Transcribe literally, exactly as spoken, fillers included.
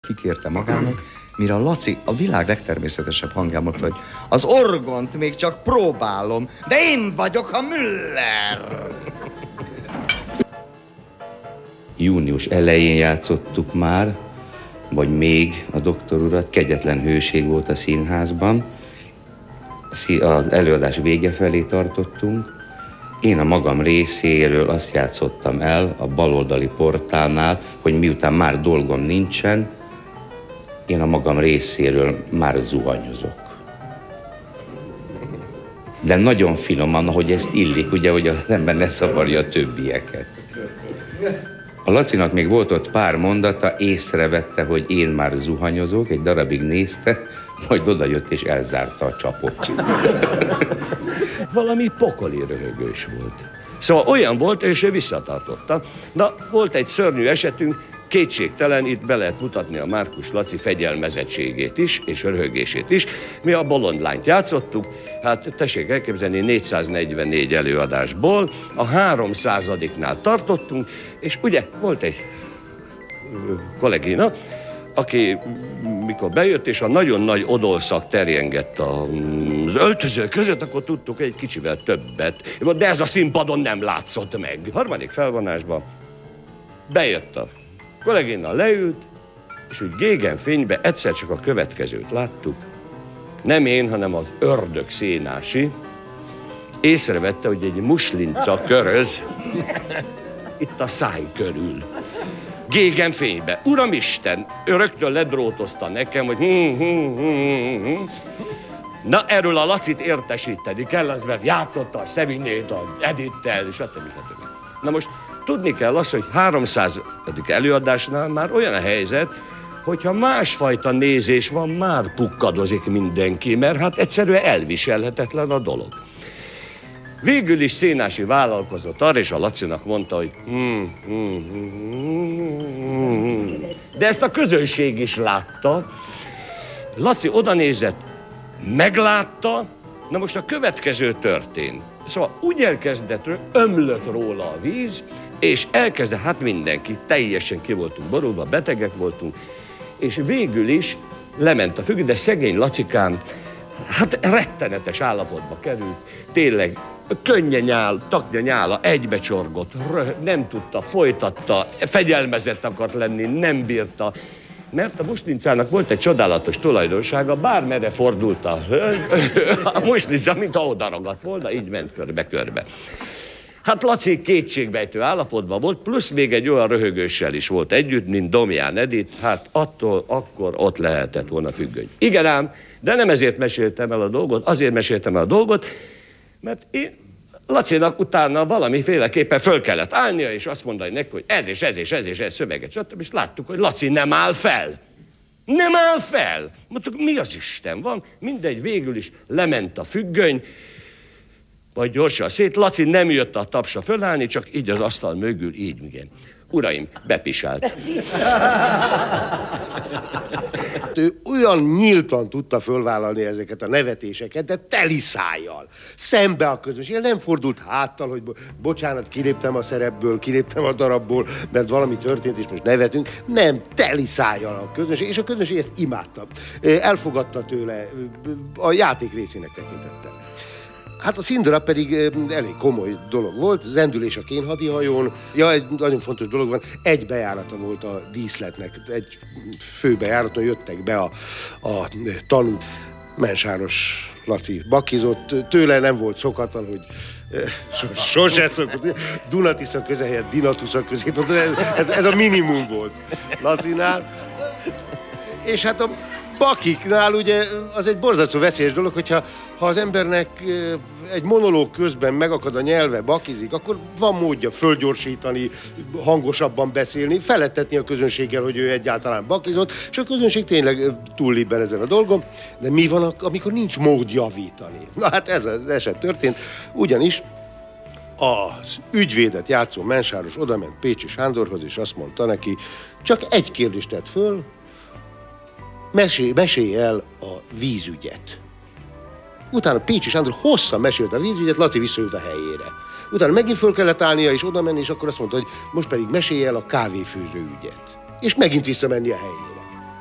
Kikérte magának, mire a Laci a világ legtermészetesebb hangján mondta, hogy az orgont még csak próbálom, de én vagyok a Müller. Június elején játszottuk már, vagy még a doktor urat, kegyetlen hőség volt a színházban. Az előadás vége felé tartottunk. Én a magam részéről azt játszottam el a baloldali portálnál, hogy miután már dolgom nincsen, én a magam részéről már zuhanyozok. De nagyon finoman, ahogy ezt illik, ugye, hogy az ember ne szavarja a többieket. A Lacinak még volt ott pár mondata, észrevette, hogy én már zuhanyozok, egy darabig nézte, majd odajött és elzárta a csapot. Valami pokoli röhögős volt. Szóval olyan volt, és ő visszatartotta. Na, volt egy szörnyű esetünk, kétségtelen itt be lehet mutatni a Márkus Laci fegyelmezettségét is, és röhögését is. Mi a bolond lányt játszottuk, hát tessék elképzelni, négyszáznegyvennégy előadásból a háromszázadiknál tartottunk, és ugye volt egy kollégina, aki mikor bejött, és a nagyon nagy odolszak terjengett az öltöző között, akkor tudtuk egy kicsivel többet, de ez a színpadon nem látszott meg. Harmadik felvonásban bejött a kollégina, leült, és úgy gégenfényben egyszer csak a következőt láttuk. Nem én, hanem az ördög Szénási észrevette, hogy egy muslinca köröz itt a száj körül. Gégenfénybe. Uramisten, ő rögtön ledrótozta nekem, hogy hm, hm, hm, hm. Na, erről a Lacit értesíteni kell, az mert játszotta a Szevinét, a Edittel, stb. stb. Na most tudni kell azt, hogy háromszázadik előadásnál már olyan a helyzet, hogyha másfajta nézés van, már pukkadozik mindenki, mert hát egyszerűen elviselhetetlen a dolog. Végül is Szénási vállalkozott arra, és a Lacinak mondta, hogy hmm, hmm, hmm, de ezt a közönség is látta. Laci odanézett, meglátta, na most a következő történt. Szóval úgy elkezdett, ömlött róla a víz, és elkezdett, hát mindenki, teljesen ki voltunk borulva, betegek voltunk, és végül is lement a függő, de szegény Lacikám, hát rettenetes állapotba került, tényleg könnye nyál, taknya nyála egybecsorgott, nem tudta, folytatta, fegyelmezett akart lenni, nem bírta, mert a muslincának volt egy csodálatos tulajdonsága, bármerre fordult a, a muslinca, mintha odaragadt volna, így ment körbe-körbe. Hát Laci kétségbejtő állapotban volt, plusz még egy olyan röhögőssel is volt együtt, mint Domján Edith, hát attól akkor ott lehetett volna függöny. Igen ám, de nem ezért meséltem el a dolgot, azért meséltem el a dolgot, mert én Lacinak utána valamiféleképpen föl kellett állnia, és azt mondani neki, hogy ez és ez és ez és ez szöveget, stb. És láttuk, hogy Laci nem áll fel. Nem áll fel. Mondtuk, mi az Isten van? Mindegy, végül is lement a függöny, vagy gyorsan szét. Laci nem jött a tapsra fölállni, csak így az asztal mögül, így, igen. Uraim, bepisált. Ő olyan nyíltan tudta fölvállalni ezeket a nevetéseket, de teli szájjal, szembe a közönség. Nem fordult háttal, hogy bo- bocsánat, kiléptem a szerepből, kiléptem a darabból, mert valami történt, és most nevetünk. Nem, teli szájjal a közönség, és a közönség ezt imádta. Elfogadta tőle, a játék részének tekintette. Hát a színdarab pedig elég komoly dolog volt, zendülés a kénhadihajón. Ja, egy nagyon fontos dolog van, egy bejárata volt a díszletnek, egy fő bejáraton jöttek be a, a tanú. Mensáros Laci bakizott, tőle nem volt szokatlan, hogy sose szokott, Dunatisza köze helyett Dinatusza közé, ez, ez, ez a minimum volt Lacinál. És hát a bakiknál ugye az egy borzasztó veszélyes dolog, hogyha ha az embernek egy monológ közben megakad a nyelve, bakizik, akkor van módja fölgyorsítani, hangosabban beszélni, felettetni a közönséggel, hogy ő egyáltalán bakizott, és a közönség tényleg túllibben ezen a dolgon. De mi van, amikor nincs mód javítani? Na hát ez az eset történt, ugyanis az ügyvédet játszó Mensáros odament Pécsi Sándorhoz, és azt mondta neki, csak egy kérdést tett föl, Mesélj, mesélj el a vízügyet. Utána Pécsi Sándor hosszan mesélt a vízügyet, Laci visszajött a helyére. Utána megint föl kellett állnia és oda menni, és akkor azt mondta, hogy most pedig mesélj el a kávéfőző ügyet. És megint visszamenni a helyére.